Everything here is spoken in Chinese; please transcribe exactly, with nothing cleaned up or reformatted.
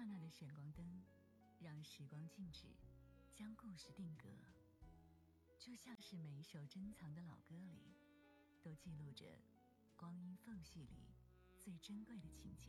刹那的闪光灯，让时光静止，将故事定格。就像是每一首珍藏的老歌里，都记录着光阴缝隙里最珍贵的情节。